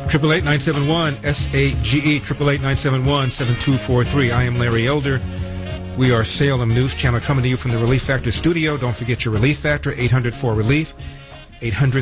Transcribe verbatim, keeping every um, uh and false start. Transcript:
Triple eight nine seven one S A G E. Triple eight nine seven one seven two four three. I am Larry Elder. We are Salem News Channel coming to you from the Relief Factor studio. Don't forget your Relief Factor. Eight hundred four relief. Eight hundred.